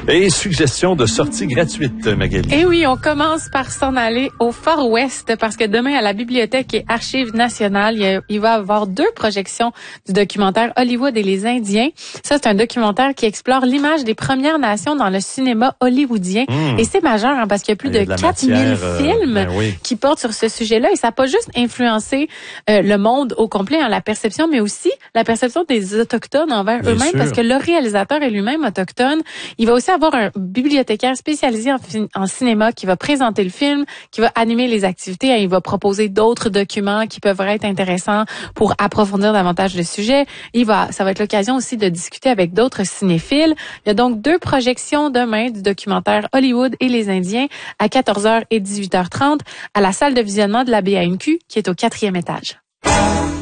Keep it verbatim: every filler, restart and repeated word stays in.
Et suggestion de sortie gratuite, Magali. Et oui, on commence par s'en aller au Far West parce que demain, à la Bibliothèque et Archives nationales, il, y a, il va y avoir deux projections du documentaire Hollywood et les Indiens. Ça, c'est un documentaire qui explore l'image des Premières Nations dans le cinéma hollywoodien. Mmh. Et c'est majeur hein, parce qu'il y a plus il y a de, de quatre mille euh, films ben oui. qui portent sur ce sujet-là. Et ça n'a pas juste influencé euh, le monde au complet, hein, la perception, mais aussi la perception des Autochtones envers Bien eux-mêmes sûr. Parce que le réalisateur est lui-même autochtone. Il va aussi avoir un bibliothécaire spécialisé en, en cinéma qui va présenter le film, qui va animer les activités et il va proposer d'autres documents qui peuvent être intéressants pour approfondir davantage le sujet. Il va, ça va être l'occasion aussi de discuter avec d'autres cinéphiles. Il y a donc deux projections demain du documentaire Hollywood et les Indiens à quatorze heures et dix-huit heures trente à la salle de visionnement de la B A N Q qui est au quatrième étage.